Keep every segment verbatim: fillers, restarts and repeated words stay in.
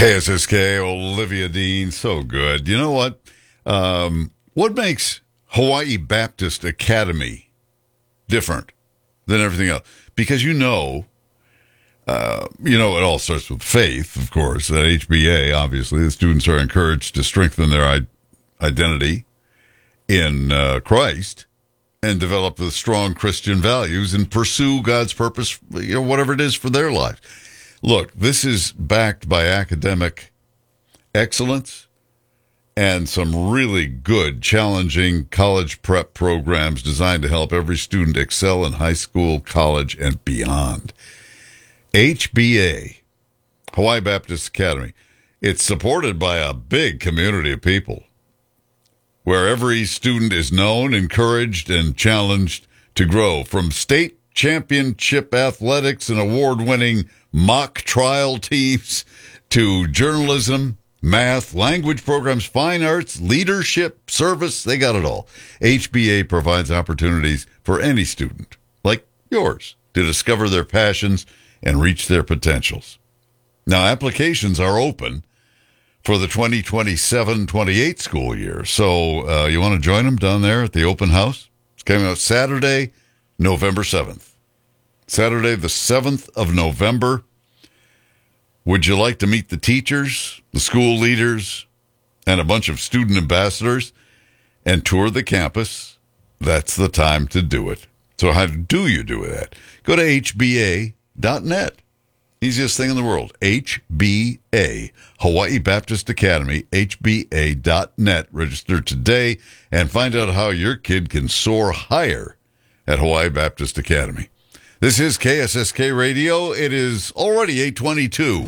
K S S K, Olivia Dean, so good. You know what? Um, what makes Hawaii Baptist Academy different than everything else? Because you know, uh, you know, it all starts with faith, of course. At H B A, obviously, the students are encouraged to strengthen their I- identity in uh, Christ and develop the strong Christian values and pursue God's purpose, you know, whatever it is for their lives. Look, this is backed by academic excellence and some really good, challenging college prep programs designed to help every student excel in high school, college, and beyond. H B A, Hawaii Baptist Academy, it's supported by a big community of people where every student is known, encouraged, and challenged to grow. From state championship athletics and award-winning mock trial teams to journalism, math, language programs, fine arts, leadership, service, they got it all. H B A provides opportunities for any student, like yours, to discover their passions and reach their potentials. Now, applications are open for the twenty twenty-seven twenty-eight school year. So uh, you want to join them down there at the open house? It's coming out Saturday, November seventh. Saturday, the seventh of November. Would you like to meet the teachers, the school leaders, and a bunch of student ambassadors and tour the campus? That's the time to do it. So how do you do that? Go to H B A dot net. Easiest thing in the world. H B A, Hawaii Baptist Academy, H B A dot net. Register today and find out how your kid can soar higher at Hawaii Baptist Academy. This is K S S K Radio. It is already eight twenty-two.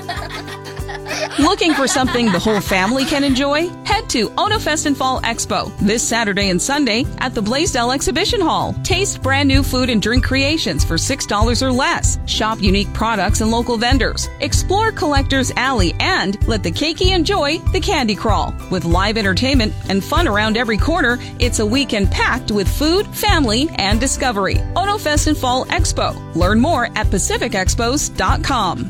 Looking for something the whole family can enjoy? Head to OnoFest and Fall Expo this Saturday and Sunday at the Blaisdell Exhibition Hall. Taste brand new food and drink creations for six dollars or less. Shop unique products and local vendors. Explore Collector's Alley and let the keiki enjoy the candy crawl. With live entertainment and fun around every corner, it's a weekend packed with food, family, and discovery. OnoFest and Fall Expo. Learn more at pacific expos dot com.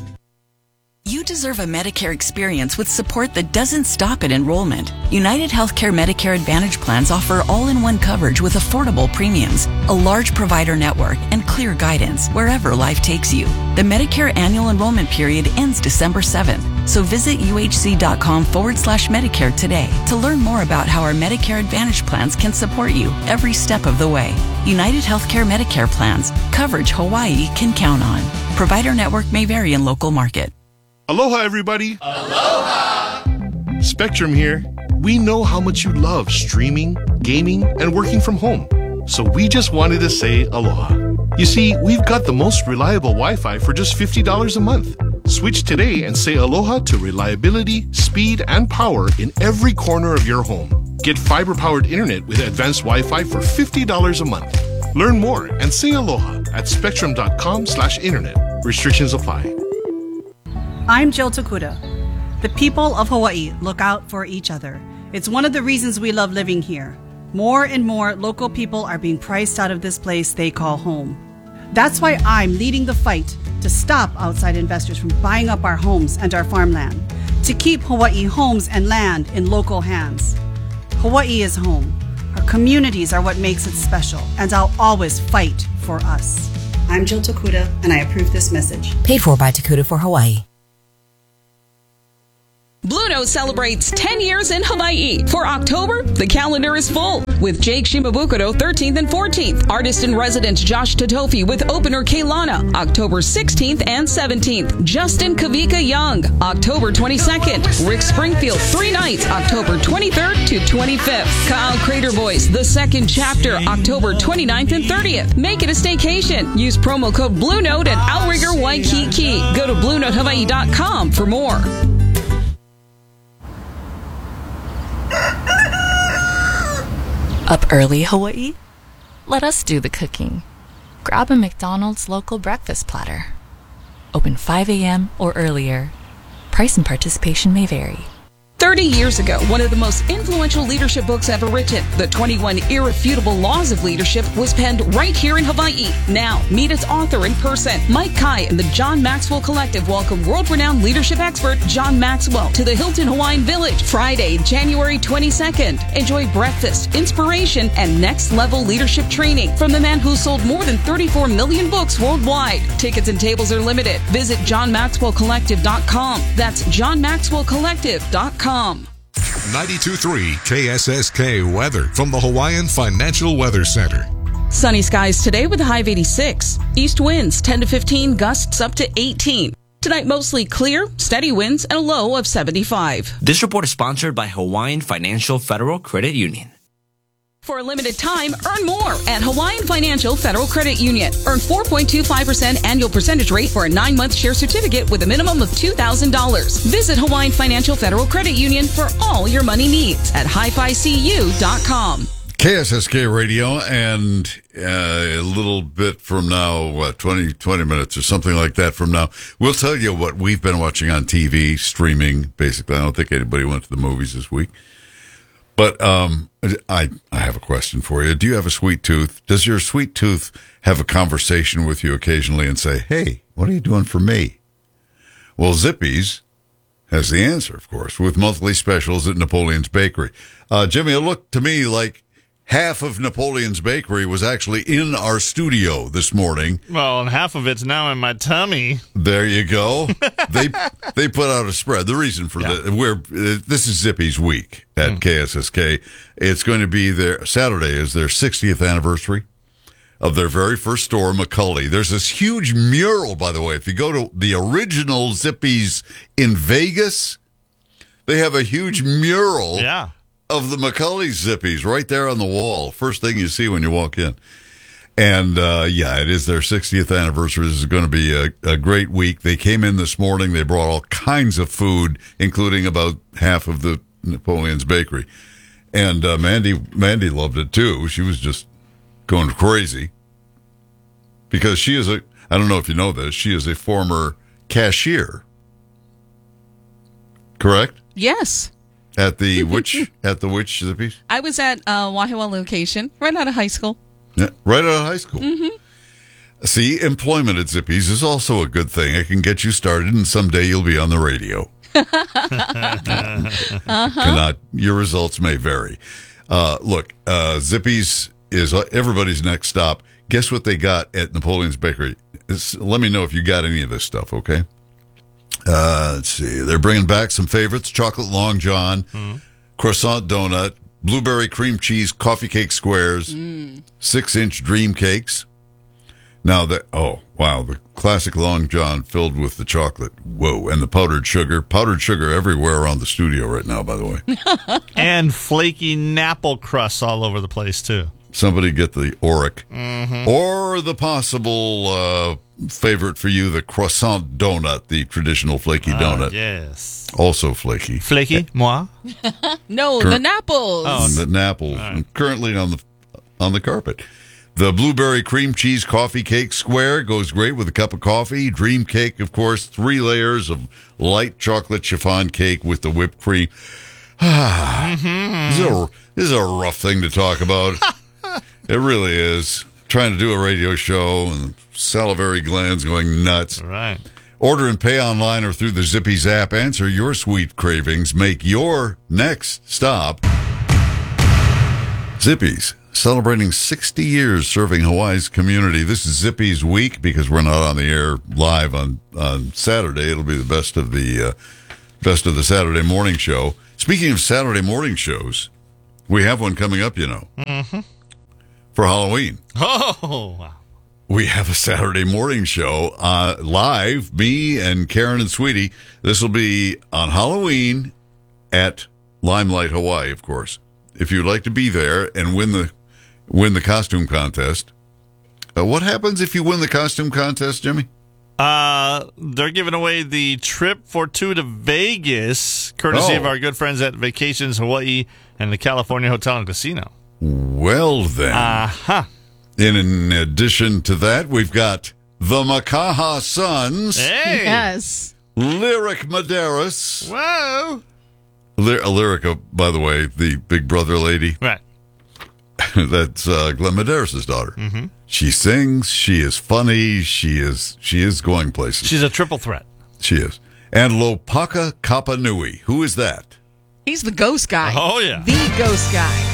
You deserve a Medicare experience with support that doesn't stop at enrollment. United Healthcare Medicare Advantage plans offer all-in-one coverage with affordable premiums, a large provider network, and clear guidance wherever life takes you. The Medicare annual enrollment period ends December seventh, so visit uhc.com forward slash Medicare today to learn more about how our Medicare Advantage plans can support you every step of the way. United Healthcare Medicare plans, coverage Hawaii can count on. Provider network may vary in local market. Aloha, everybody. Aloha. Spectrum here. We know how much you love streaming, gaming, and working from home. So we just wanted to say aloha. You see, we've got the most reliable Wi-Fi for just fifty dollars a month. Switch today and say aloha to reliability, speed, and power in every corner of your home. Get fiber-powered internet with advanced Wi-Fi for fifty dollars a month. Learn more and say aloha at spectrum.com slash internet. Restrictions apply. I'm Jill Tokuda. The people of Hawaii look out for each other. It's one of the reasons we love living here. More and more local people are being priced out of this place they call home. That's why I'm leading the fight to stop outside investors from buying up our homes and our farmland, to keep Hawaii homes and land in local hands. Hawaii is home. Our communities are what makes it special, and I'll always fight for us. I'm Jill Tokuda, and I approve this message. Paid for by Tokuda for Hawaii. Blue Note celebrates ten years in Hawaii. For October, the calendar is full with Jake Shimabukuro thirteenth and fourteenth. Artist-in-residence Josh Totofi with opener Kailana, October sixteenth and seventeenth. Justin Kavika Young, October twenty-second. Rick Springfield, three nights, October twenty-third to twenty-fifth. Kyle Crater Voice, The Second Chapter, October twenty-ninth and thirtieth. Make it a staycation. Use promo code Blue Note at Outrigger Waikiki. Go to blue note hawaii dot com for more. Up early, Hawaii? Let us do the cooking. Grab a McDonald's local breakfast platter. Open five a.m. or earlier. Price and participation may vary. thirty years ago, one of the most influential leadership books ever written, The twenty-one Irrefutable Laws of Leadership, was penned right here in Hawaii. Now, meet its author in person. Mike Kai and the John Maxwell Collective welcome world-renowned leadership expert John Maxwell to the Hilton Hawaiian Village, Friday, January twenty-second. Enjoy breakfast, inspiration, and next-level leadership training from the man who sold more than thirty-four million books worldwide. Tickets and tables are limited. Visit john maxwell collective dot com. That's john maxwell collective dot com. ninety-two point three K S S K weather from the Hawaiian Financial Weather Center. Sunny skies today with a high of eighty-six. East winds ten to fifteen, gusts up to eighteen. Tonight mostly clear, steady winds, and a low of seventy-five. This report is sponsored by Hawaiian Financial Federal Credit Union. For a limited time, earn more at Hawaiian Financial Federal Credit Union. Earn four point two five percent annual percentage rate for a nine-month share certificate with a minimum of two thousand dollars. Visit Hawaiian Financial Federal Credit Union for all your money needs at hi fi c u dot com. K S S K Radio, and uh, a little bit from now, what, twenty, twenty minutes or something like that from now, we'll tell you what we've been watching on T V, streaming, basically. I don't think anybody went to the movies this week. But um, I I have a question for you. Do you have a sweet tooth? Does your sweet tooth have a conversation with you occasionally and say, hey, what are you doing for me? Well, Zippy's has the answer, of course, with monthly specials at Napoleon's Bakery. Uh, Jimmy, it looked to me like half of Napoleon's Bakery was actually in our studio this morning. Well, and half of it's now in my tummy. There you go. they they put out a spread. The reason for Yeah. that, we're uh, this is Zippy's week at Mm. K S S K. It's going to be their Saturday is their sixtieth anniversary of their very first store, McCully. There's this huge mural, by the way. If you go to the original Zippy's in Vegas, they have a huge mural. Yeah. Of the McCully Zippies right there on the wall. First thing you see when you walk in. And, uh, yeah, it is their sixtieth anniversary. This is going to be a, a great week. They came in this morning. They brought all kinds of food, including about half of the Napoleon's Bakery. And uh, Mandy Mandy loved it, too. She was just going crazy. Because she is a, I don't know if you know this, she is a former cashier. Correct? Yes. At the which at the which Zippies? I was at uh, Wahiawa location right out of high school. Yeah, right out of high school. Mm-hmm. See, employment at Zippies is also a good thing. It can get you started, and someday you'll be on the radio. uh-huh. Cannot, your results may vary. Uh, look, uh, Zippies is everybody's next stop. Guess what they got at Napoleon's Bakery? It's, let me know if you got any of this stuff, okay? Uh, let's see. They're bringing back some favorites: chocolate long john, mm. croissant donut, blueberry cream cheese, coffee cake squares, mm. six-inch dream cakes. Now that oh wow, the classic long john filled with the chocolate. Whoa, and the powdered sugar. Powdered sugar everywhere around the studio right now, by the way. And flaky Napple crusts all over the place too. Somebody get the Auric. Mm-hmm. Or the possible uh, favorite for you, the croissant donut, the traditional flaky Ah, donut. yes. Also flaky. Flaky? Moi? No, Cur- the Napples. On the Napples. Right. Currently on the on the carpet. The blueberry cream cheese coffee cake square goes great with a cup of coffee. Dream cake, of course, three layers of light chocolate chiffon cake with the whipped cream. Ah, Mm-hmm. this, is a, this is a rough thing to talk about. It really is. Trying to do a radio show and salivary glands going nuts. Right. Order and pay online or through the Zippy's app. Answer your sweet cravings. Make your next stop Zippy's, celebrating sixty years serving Hawaii's community. This is Zippy's week because we're not on the air live on, on Saturday. It'll be the best of the uh, best of the Saturday morning show. Speaking of Saturday morning shows, we have one coming up, you know, mm-hmm. for Halloween. Oh, wow. We have a Saturday morning show uh, live, me and Karen and Sweetie. This will be on Halloween at Limelight, Hawaii, of course. If you'd like to be there and win the win the costume contest. Uh, what happens if you win the costume contest, Jimmy? Uh, they're giving away the trip for two to Vegas, courtesy Oh. of our good friends at Vacations Hawaii and the California Hotel and Casino. Well, then. Uh-huh. In addition to that, we've got the Makaha Sons, Hey! Yes. Lyric Medeiros, Whoa! Ly- Lyrica, by the way, the Big Brother lady. Right. That's uh, Glenn Medeiros' daughter. Mm-hmm. She sings. She is funny. She is she is going places. She's a triple threat. She is. And Lopaka Kapanui. Who is that? He's the ghost guy. Oh, yeah. The ghost guy.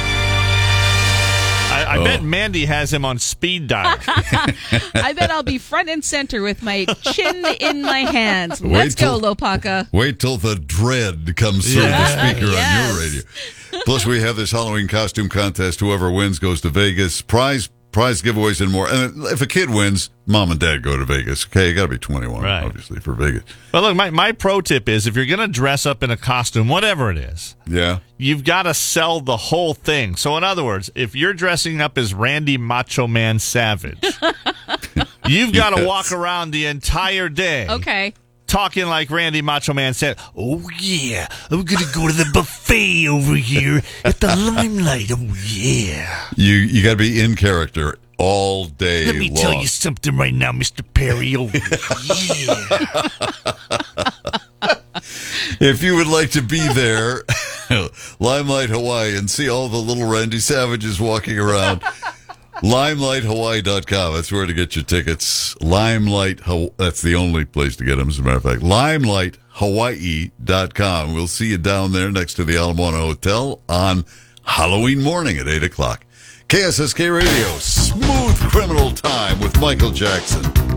I, I Oh. bet Mandy has him on speed dial. I bet I'll be front and center with my chin in my hands. Wait Let's till- go, Lopaka. Wait till the dread comes through Yeah. the speaker Yes. on your radio. Plus, we have this Halloween costume contest. Whoever wins goes to Vegas. Prize prize giveaways and more. And if a kid wins, mom and dad go to Vegas. Okay, you got to be twenty-one, Right. obviously, for Vegas. But look, my, my pro tip is if you're going to dress up in a costume, whatever it is, Yeah. you've got to sell the whole thing. So, in other words, if you're dressing up as Randy Macho Man Savage, you've got to Yes. walk around the entire day. Okay. Talking like Randy Macho Man said, oh, yeah, I'm going to go to the buffet over here at the Limelight. Oh, yeah. You you got to be in character all day Let me long. tell you something right now, Mister Perry. Oh, yeah. If you would like to be there, Limelight Hawaii, and see all the little Randy Savages walking around, limelight hawaii dot com. That's where to get your tickets. Limelight, Haw- that's the only place to get them, as a matter of fact. limelight hawaii dot com. We'll see you down there next to the Ala Moana Hotel on Halloween morning at eight o'clock. K S S K Radio, Smooth Criminal Time with Michael Jackson.